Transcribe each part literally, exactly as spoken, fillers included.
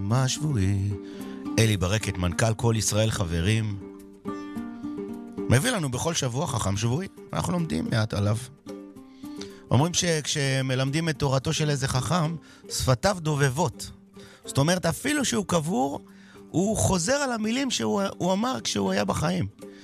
החכם השבועי. אלי ברקת, מנכ"ל כל ישראל חברים, מביא לנו בכל שבוע חכם שבועי. אנחנו לומדים מעט עליו. אומרים שכשמלמדים את תורתו של איזה חכם, שפתיו דובבות. זאת אומרת, אפילו שהוא קבור, הוא חוזר על המילים שהוא הוא אמר כשהוא היה בחיים.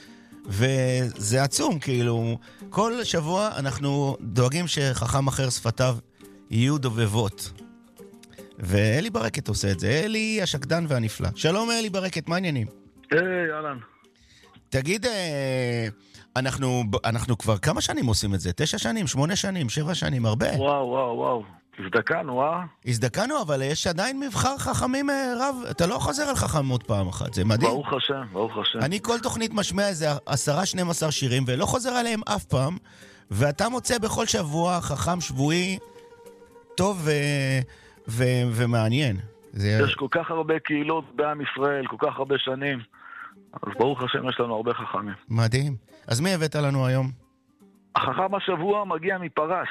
וזה עצום, כאילו, כל שבוע אנחנו דואגים שחכם אחר שפתיו יהיו דובבות. ואלי ברקת עושה את זה. אלי השקדן והנפלא. שלום אלי ברקת, מה העניינים? היי, אהלן. תגיד, אנחנו, אנחנו כבר כמה שנים עושים את זה? תשע שנים, שמונה שנים, שבע שנים, הרבה. וואו, וואו, וואו. הזדקנו, אה? הזדקנו, אבל יש עדיין מבחר חכמים רב. אתה לא חוזר על חכם עוד פעם אחת, זה מדהים. ברוך השם, ברוך השם. אני כל תוכנית משמע איזה עשרה, שנים עשר שירים, ולא חוזר עליהם אף פעם, ואתה מוצא בכל שבוע חכם שבועי טוב ו... ו- ומעניין. זה... יש כל כך הרבה קהילות בעם ישראל, כל כך הרבה שנים, אז ברוך השם יש לנו הרבה חכמים. מדהים. אז מי הבאת לנו היום? החכם השבוע מגיע מפרס.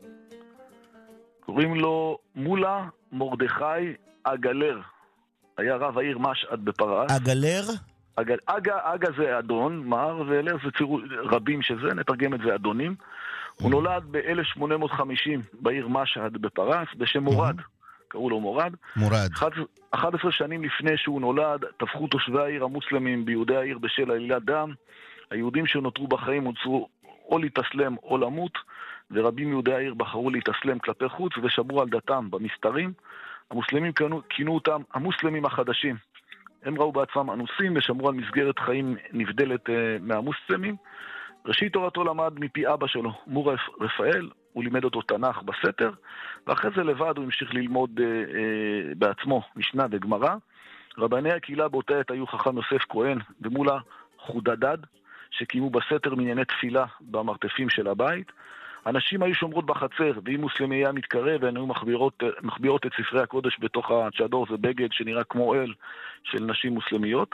קוראים לו מולה מרדכי אגלר. היה רב העיר משעד בפרס. אגלר? אג... אגה, אגה זה אדון, מר, ואלר זה צירו... רבים שזה, נתרגם את זה אדונים. הוא נולד ב-אלף שמונה מאות וחמישים בעיר משעד בפרס, בשם מורד. קראו לו מורד. מורד. אחת עשרה שנים לפני שהוא נולד, טבחו תושבי העיר המוסלמים ביהודי העיר בשל עלילת דם. היהודים שנותרו בחיים הוצרו או להתאסלם או למות, ורבים מיהודי העיר בחרו להתאסלם כלפי חוץ ושמרו על דתם במסתרים. המוסלמים כינו, כינו אותם המוסלמים החדשים. הם ראו בעצמם אנוסים ושמרו על מסגרת חיים נבדלת uh, מהמוסלמים. ראשית תורתו למד מפי אבא שלו, מור רפאל, הוא לימד אותו תנ"ך בסתר, ואחרי זה לבד הוא המשיך ללמוד אה, אה, בעצמו משנה וגמרא. רבני הקהילה באותה עת היו חכם יוסף כהן ומולה חודדד, שקיימו בסתר מנייני תפילה במרתפים של הבית. הנשים היו שומרות בחצר, ואם מוסלמי היה מתקרב, והן היו מחבירות, מחבירות את ספרי הקודש בתוך הצ'אדור, זה בגד שנראה כמו אל של נשים מוסלמיות.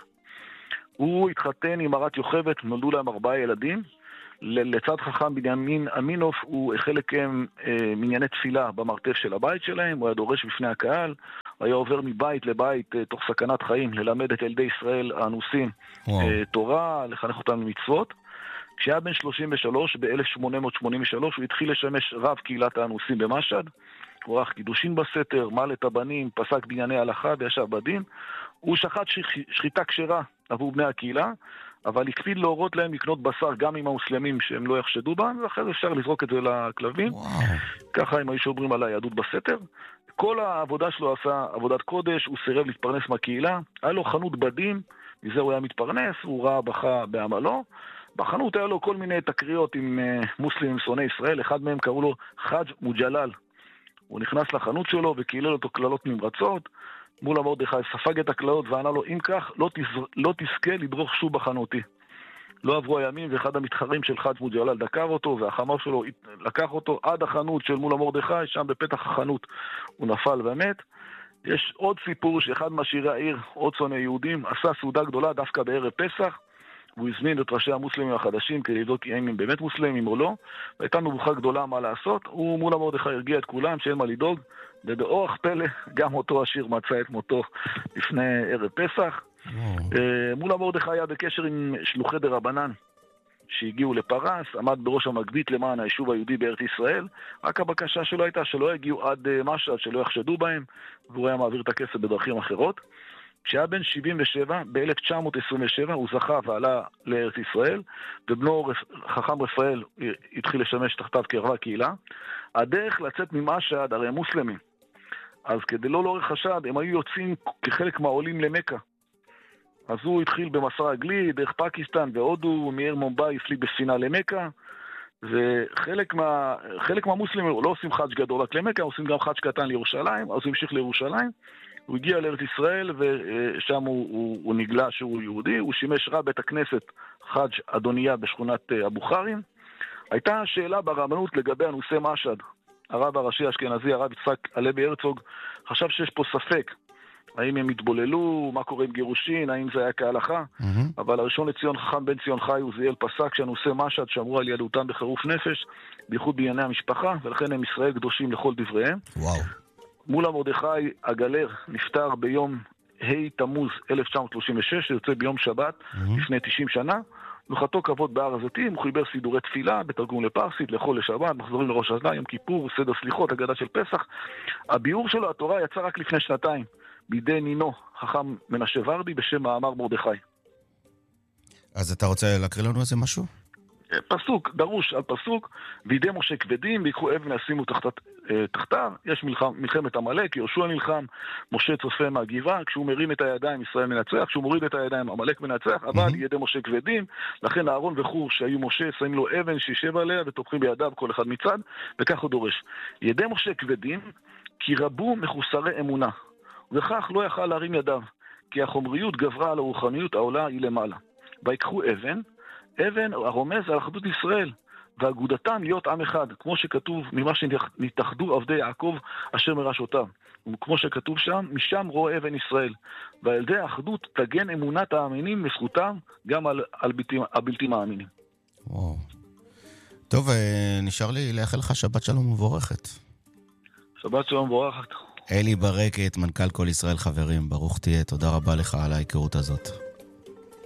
הוא התחתן עם מרת יוכבת, נולדו להם ארבעה ילדים. לצד חכם בנימין אמינוף הוא החל לקיים אה, מנייני תפילה במרתף של הבית שלהם, הוא היה דורש בפני הקהל, הוא היה עובר מבית לבית אה, תוך סכנת חיים, ללמד את ילדי ישראל האנוסים אה, תורה, לחנך אותם למצוות. כשהיה בן שלושים ושלוש, ב-אלף שמונה מאות שמונים ושלוש, הוא התחיל לשמש רב קהילת האנוסים במשעד, הוא ערך קידושין בסתר, מל את הבנים, פסק בענייני הלכה וישב בדין. הוא שחט שחיטה כשרה עבור בני הקהילה, אבל הקפיד להורות להם לקנות בשר גם עם המוסלמים שהם לא יחשדו בהם, ואחרי זה אפשר לזרוק את זה לכלבים. וואו. ככה הם היו שומרים על היהדות בסתר. כל העבודה שלו עשה עבודת קודש, הוא סירב להתפרנס מהקהילה, היה לו חנות בדים, מזה הוא היה מתפרנס, הוא ראה בכה בעמלו. בחנות היה לו כל מיני תקריות עם מוסלמים שונאי ישראל, אחד מהם קראו לו חאג' מוג'לל. הוא נכנס לחנות שלו וקילל אותו כללות נמרצות, מולה מרדכי ספג את הכללות וענה לו, אם כך, לא, תז... לא תזכה לדרוך שוב בחנותי. לא עברו הימים, ואחד המתחרים של חאג' מוג'לל דקר אותו, והחמור שלו לקח אותו עד החנות של מולה מרדכי, שם בפתח החנות הוא נפל ומת. יש עוד סיפור שאחד מהשירי העיר, עוד שונא יהודים, עשה סעודה גדולה דווקא בערב פסח, והוא הזמין את ראשי המוסלמים החדשים כדי לבדוק אם הם באמת מוסלמים או לא, והייתה מבוכה גדולה מה לעשות. הוא מולה מרדכי הרגיע את כולם שאין מה לדאוג, ובאורח פלא גם אותו השיר מצא את מותו לפני ערב פסח. מולה מרדכי היה בקשר עם שלוחי דרבנן שהגיעו לפרס, עמד בראש המגבית למען היישוב היהודי בארץ ישראל, רק הבקשה שלו הייתה שלא יגיעו עד משעד, שלא יחשדו בהם, והוא היה מעביר את הכסף בדרכים אחרות. כשהיה בן שבעים ושבע, ב-אלף תשע מאות עשרים ושבע, הוא זכה ועלה לארץ ישראל, ובנו חכם רפאל התחיל לשמש תחתיו כרב קהילה. הדרך לצאת ממשעד, הרי הם מוסלמים, אז כדי לא לעורר חשד, הם היו יוצאים כחלק מהעולים למכה. אז הוא התחיל במסע רגלי, דרך פקיסטן והודו, מעיר מומבאי הפליג בספינה למכה, וחלק מה, חלק מהמוסלמים לא עושים חאג' גדול רק למכה, עושים גם חאג' קטן לירושלים, אז הוא המשיך לירושלים, הוא הגיע לארץ ישראל, ושם הוא, הוא, הוא נגלה שהוא יהודי, הוא שימש רב בית הכנסת חאג' אדוניה בשכונת אבו חרים. הייתה שאלה ברבנות לגבי אנוסי משעד. הרב הראשי האשכנזי, הרב יצחק הלוי הרצוג, חשב שיש פה ספק, האם הם התבוללו, מה קורה עם גירושין, האם זה היה כהלכה, mm-hmm. אבל הראשון לציון חכם בן ציון חי עוזיאל פסק שאנוסי משעד שמרו על יהדותם בחירוף נפש, בייחוד בענייני המשפחה, ולכן הם ישראל קדושים לכל דבריהם. וואו. מולה מרדכי הגלר נפטר ביום ה' תמוז אלף תשע מאות שלושים ושש, שיוצא ביום שבת mm-hmm. לפני תשעים שנה. נוחתו כבוד בהר הזיתים, הוא חיבר סידורי תפילה, בתרגום לפרסית, לחול לשבת, מחזורים לראש השנה, יום כיפור, סדר סליחות, הגדה של פסח. הביאור שלו, התורה, יצא רק לפני שנתיים, בידי נינו, חכם מנשה ורדי, בשם מאמר מרדכי. אז אתה רוצה להקריא לנו איזה משהו? פסוק, דרוש על פסוק, וידי משה כבדים, ויקחו אבן ישימו תחתיו. יש מלחם, מלחמת עמלק, יהושע נלחם, משה צופה מהגבעה, כשהוא מרים את הידיים ישראל מנצח, כשהוא מוריד את הידיים עמלק מנצח, אבל ידי משה כבדים, לכן אהרון וחור שהיו משה, שמים לו אבן שישב עליה ותופחים בידיו כל אחד מצד, וכך הוא דורש. ידי משה כבדים, כי רבו מחוסרי אמונה, וכך לא יכל להרים ידיו, כי החומריות גברה על הרוחניות, העולה היא למעלה. ויקחו אבן, אבן הרומז על אחדות ישראל, ואגודתם להיות עם אחד, כמו שכתוב, ממה שנתאחדו עבדי יעקב אשר מראשותיו. וכמו שכתוב שם, משם רואה אבן ישראל. ועל ידי האחדות תגן אמונת האמינים מזכותם גם על, על בלתי, הבלתי מאמינים. וואו. טוב, נשאר לי לאחל לך שבת שלום מבורכת. שבת שלום מבורכת. אלי ברקת, מנכ"ל כל ישראל חברים, ברוך תהיה, תודה רבה לך על ההיכרות הזאת.